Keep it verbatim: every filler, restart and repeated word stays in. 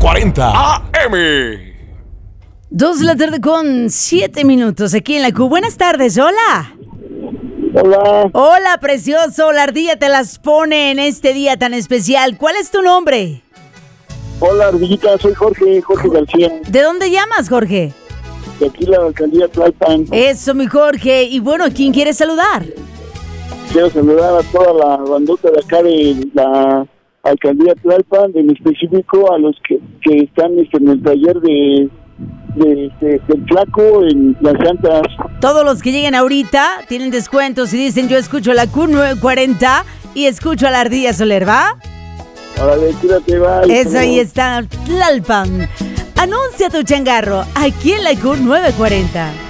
cuarenta A M. Dos de la tarde con siete minutos aquí en la Q. Buenas tardes, hola. Hola. Hola, precioso. La ardilla te las pone en este día tan especial. ¿Cuál es tu nombre? Hola, ardillita, soy Jorge, Jorge García. ¿De dónde llamas, Jorge? De aquí la alcaldía Tlalpan. Eso, mi Jorge. Y bueno, ¿quién quieres saludar? Quiero saludar a toda la bandota de acá de la alcaldía Tlalpan, en específico a los que, que están este, en el taller de, de, de, del Flaco en Las Santas. Todos los que lleguen ahorita tienen descuentos y dicen yo escucho la Q nueve cuarenta y escucho a la ardilla Soler, ¿va? Órale, cuídate, bye. Eso ahí está, Tlalpan. Anuncia tu changarro aquí en la Q nueve cuarenta.